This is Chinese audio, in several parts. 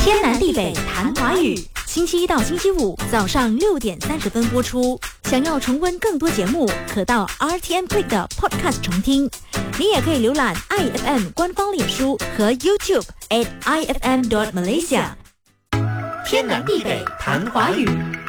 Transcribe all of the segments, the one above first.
天南地北谈华语，星期一到星期五早上6点30分播出。想要重温更多节目，可到 RTM Click 的 Podcast 重听。你也可以浏览 IFM 官方脸书和 YouTube @ifm.malaysia。天南地北谈华语。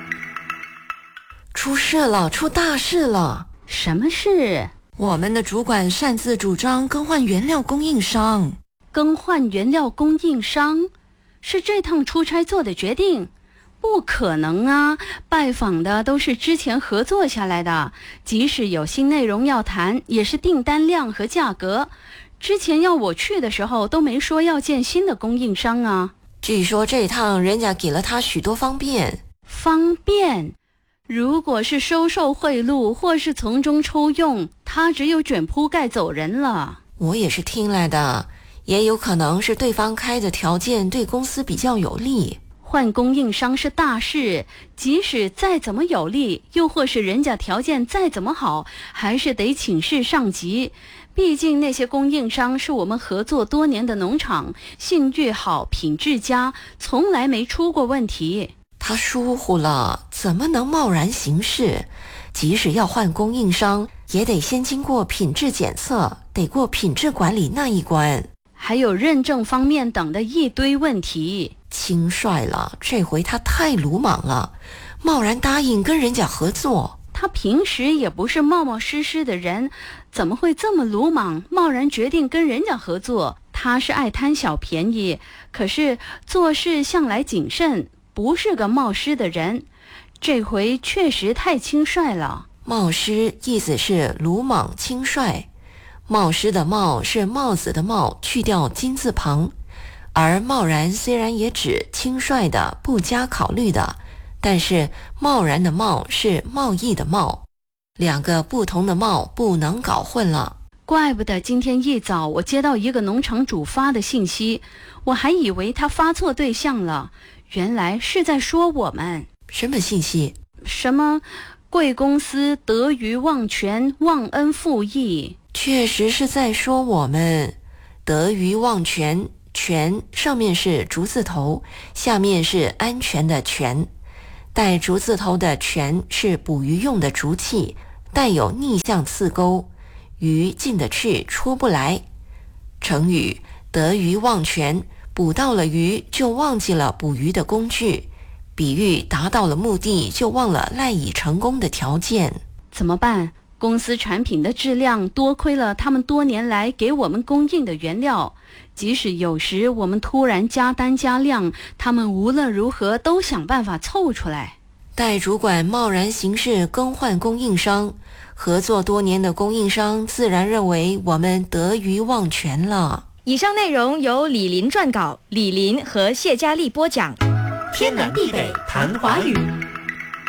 出事了，出大事了！ 什么事？ 我们的主管擅自主张更换原料供应商。 更换原料供应商？是这趟出差做的决定？不可能啊，拜访的都是之前合作下来的，即使有新内容要谈，也是订单量和价格。之前要我去的时候都没说要见新的供应商啊。 据说这趟人家给了他许多方便。 方便？如果是收受贿赂或是从中抽用，他只有卷铺盖走人了。 我也是听来的，也有可能是对方开的条件对公司比较有利。 换供应商是大事，即使再怎么有利，又或是人家条件再怎么好，还是得请示上级。毕竟那些供应商是我们合作多年的农场，信誉好，品质佳，从来没出过问题。 他疏忽了，怎么能贸然行事？即使要换供应商，也得先经过品质检测，得过品质管理那一关， 还有认证方面等的一堆问题。 轻率了，这回他太鲁莽了，贸然答应跟人家合作。 他平时也不是冒冒失失的人，怎么会这么鲁莽，贸然决定跟人家合作？他是爱贪小便宜，可是做事向来谨慎，不是个冒失的人。这回确实太轻率了。 冒失意思是鲁莽轻率，冒失的冒是帽子的帽，去掉金字旁。而贸然虽然也指轻率的、不加考虑的，但是贸然的贸是贸易的贸，两个不同的贸不能搞混了。 怪不得今天一早我接到一个农场主发的信息，我还以为他发错对象了，原来是在说我们。 什么信息？ 什么贵公司得鱼忘全，忘恩负义。 确实是在说我们得鱼忘全，全上面是竹字头，下面是安全的全。带竹字头的全是捕鱼用的竹器，带有逆向刺钩，鱼进得去出不来。成语得鱼忘全，捕到了鱼就忘记了捕鱼的工具，比喻达到了目的就忘了赖以成功的条件。 怎么办？公司产品的质量多亏了他们多年来给我们供应的原料，即使有时我们突然加单加量，他们无论如何都想办法凑出来。 待主管贸然行事更换供应商，合作多年的供应商自然认为我们得鱼忘全了。 以上内容由李林撰稿，李林和谢佳丽播讲。 天南地北谈华语。